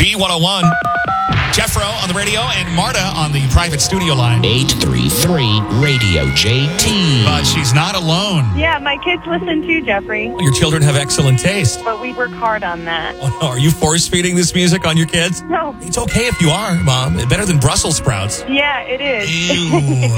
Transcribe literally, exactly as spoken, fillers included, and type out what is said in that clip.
B one oh one. Jeffro on the radio and Marta on the private studio line. eight three three radio J T. But she's not alone. Yeah, my kids listen too, Jeffrey. Your children have excellent taste. But we work hard on that. Oh, no. Are you force-feeding this music on your kids? No. It's okay if you are, Mom. Better than Brussels sprouts. Yeah, it is. Ew.